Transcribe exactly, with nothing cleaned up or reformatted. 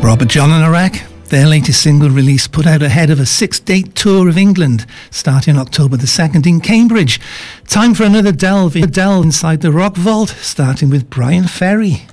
Robert John and Iraq, their latest single release put out ahead of a six-date tour of England starting October the second in Cambridge. Time for another delve, in, delve inside the rock vault, starting with Brian Ferry.